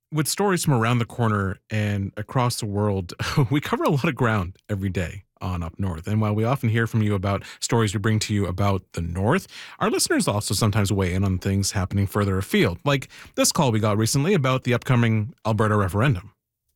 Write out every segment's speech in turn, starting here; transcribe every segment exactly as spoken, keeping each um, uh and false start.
With stories from around the corner and across the world, we cover a lot of ground every day on Up North. And while we often hear from you about stories we bring to you about the North, our listeners also sometimes weigh in on things happening further afield, like this call we got recently about the upcoming Alberta referendum.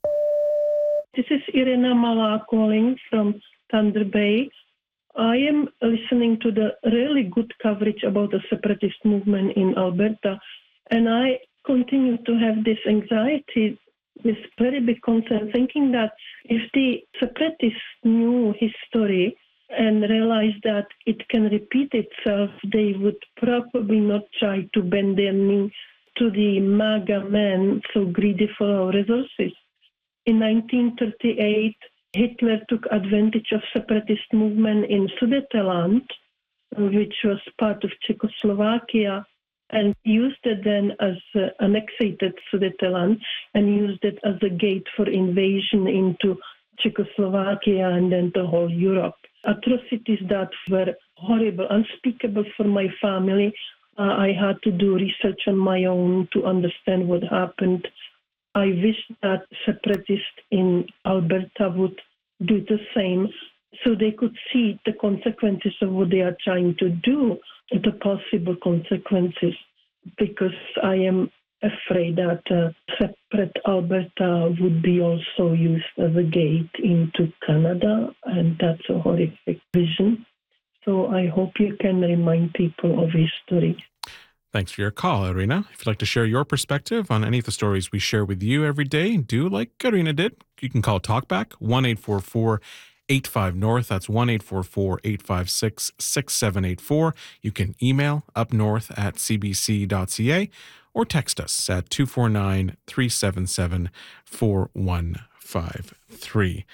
This is Irina Mala calling from Thunder Bay. I am listening to the really good coverage about the separatist movement in Alberta, and I continue to have this anxiety, this very big concern, thinking that if the separatists knew history and realized that it can repeat itself, they would probably not try to bend their knee to the MAGA men so greedy for our resources. In nineteen thirty-eight, Hitler took advantage of separatist movement in Sudetenland, which was part of Czechoslovakia, and used it then as uh, annexed Sudetenland and used it as a gate for invasion into Czechoslovakia and then the whole Europe. Atrocities that were horrible, unspeakable for my family. Uh, I had to do research on my own to understand what happened. I wish that separatists in Alberta would do the same so they could see the consequences of what they are trying to do, the possible consequences, because I am afraid that uh, separate Alberta would be also used as a gate into Canada, and that's a horrific vision. So I hope you can remind people of history. Thanks for your call, Irina. If you'd like to share your perspective on any of the stories we share with you every day, do like Irina did. You can call Talkback, one eight four four eight five North. That's one eight four four eight five six six seven eight four. You can email upnorth at c b c dot c a or text us at two four nine three seven seven four one five three.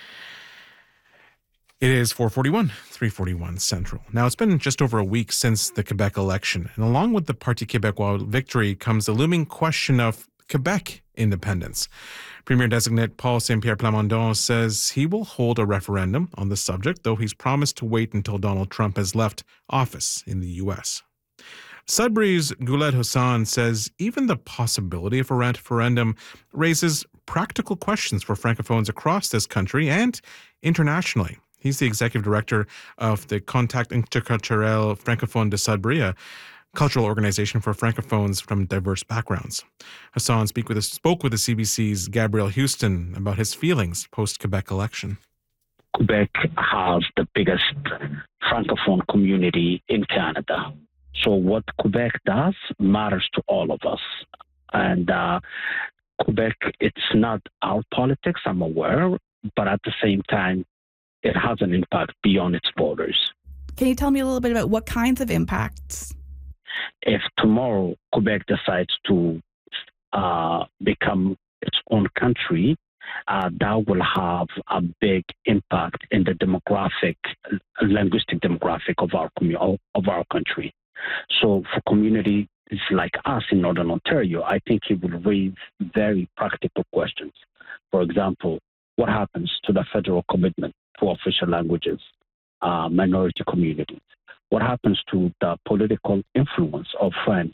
It is four forty-one, three forty-one Central. Now, it's been just over a week since the Quebec election, and along with the Parti Québécois victory comes the looming question of Quebec independence. Premier-designate Paul Saint-Pierre Plamondon says he will hold a referendum on the subject, though he's promised to wait until Donald Trump has left office in the U S. Sudbury's Guled Hassan says even the possibility of a referendum raises practical questions for Francophones across this country and internationally. He's the executive director of the Contact Interculturel Francophone de Sudbury, a cultural organization for Francophones from diverse backgrounds. Hassan speak with, spoke with the C B C's Gabriel Houston about his feelings post-Quebec election. Quebec has the biggest Francophone community in Canada. So what Quebec does matters to all of us. And uh, Quebec, it's not our politics, I'm aware, but at the same time, it has an impact beyond its borders. Can you tell me a little bit about what kinds of impacts? If tomorrow Quebec decides to uh, become its own country, uh, that will have a big impact in the demographic, linguistic demographic of our commu- of our country. So for communities like us in Northern Ontario, I think it will raise very practical questions. For example, what happens to the federal commitment to official languages, uh, minority communities? What happens to the political influence of French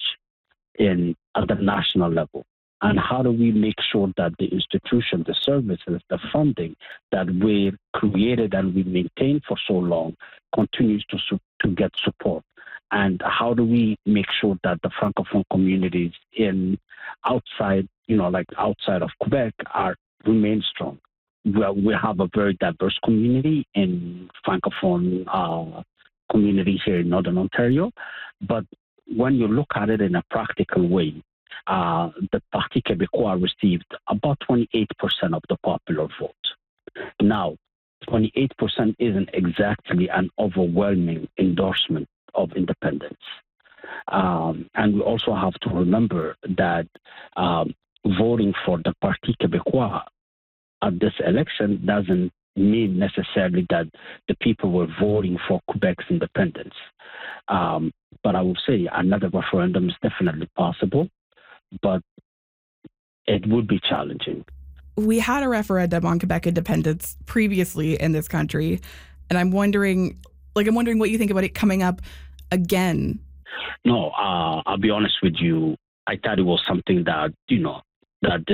in at the national level? And how do we make sure that the institution, the services, the funding that we created and we maintained for so long continues to su- to get support? And how do we make sure that the Francophone communities in outside, you know, like outside of Quebec are remain strong? Well, we have a very diverse community in Francophone uh, community here in Northern Ontario. But when you look at it in a practical way, uh, the Parti Québécois received about twenty-eight percent of the popular vote. Now, twenty-eight percent isn't exactly an overwhelming endorsement of independence. Um, and we also have to remember that um, voting for the Parti Québécois at this election doesn't mean necessarily that the people were voting for Quebec's independence. Um, but I will say another referendum is definitely possible, but it would be challenging. We had a referendum on Quebec independence previously in this country, and I'm wondering, like, I'm wondering what you think about it coming up again. No, uh, I'll be honest with you. I thought it was something that, you know, that